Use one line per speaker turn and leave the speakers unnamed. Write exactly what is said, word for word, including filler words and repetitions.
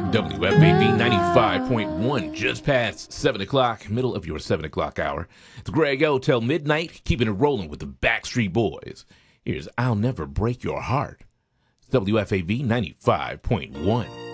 W F A V ninety-five point one, just past seven o'clock, middle of your seven o'clock hour. It's Greg O till midnight, keeping it rolling with the Backstreet Boys. Here's I'll Never Break Your Heart. It's W F A V ninety-five point one.